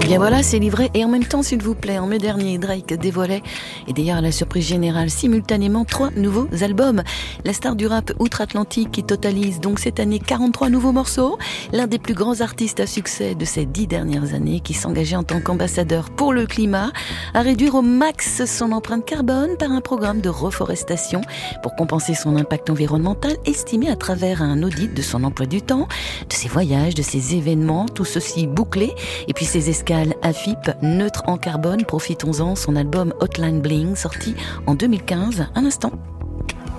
Bien voilà, c'est livré. Et en même temps, s'il vous plaît, en mai dernier, Drake dévoilait, et d'ailleurs à la surprise générale, simultanément 3 nouveaux albums. La star du rap outre-Atlantique qui totalise donc cette année 43 nouveaux morceaux. L'un des plus grands artistes à succès de ces 10 dernières années qui s'engageait en tant qu'ambassadeur pour le climat à réduire au max son empreinte carbone par un programme de reforestation pour compenser son impact environnemental estimé à travers un audit de son emploi du temps, de ses voyages, de ses événements, tout ceci bouclé, et puis ses escales à FIP, neutre en carbone. Profitons-en, son album Hotline Bling, sorti en 2015. Un instant.